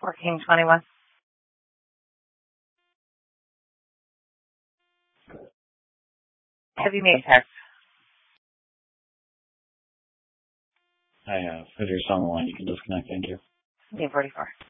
1421. Have you made a text? I have. If you're still on the line, you can disconnect. Thank you. 44.